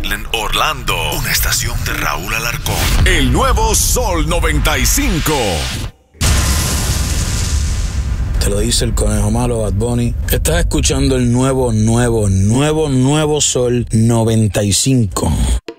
Orlando, una estación de Raúl Alarcón. El nuevo Sol 95. Te lo dice el conejo malo, Bad Bunny. Estás escuchando el nuevo Sol 95.